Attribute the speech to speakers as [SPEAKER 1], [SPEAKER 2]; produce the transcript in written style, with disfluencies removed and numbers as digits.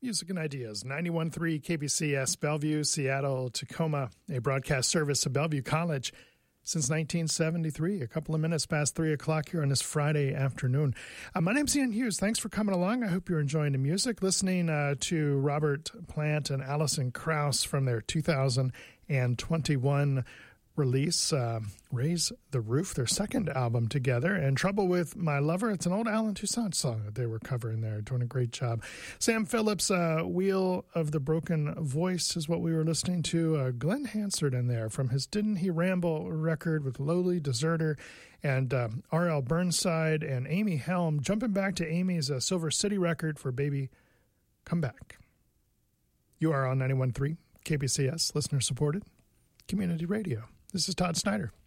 [SPEAKER 1] Music and Ideas, 91.3 KBCS, Bellevue, Seattle, Tacoma, a broadcast service of Bellevue College since 1973, a couple of minutes past 3 o'clock here on this Friday afternoon. My name's Ian Hughes. Thanks for coming along. I hope you're enjoying the music, listening to Robert Plant and Alison Krauss from their 2021 release, Raise the Roof, their second album together, and Trouble with My Lover. It's an old Alan Toussaint song that they were covering there, doing a great job. Sam Phillips, Wheel of the Broken Voice is what we were listening to. Glenn Hansard in there from his Didn't He Ramble record with Lowly Deserter, and R.L. Burnside and Amy Helm, jumping back to Amy's Silver City record for Baby Come Back. You are on 91.3 KBCS, listener-supported community radio. This is Todd Snyder.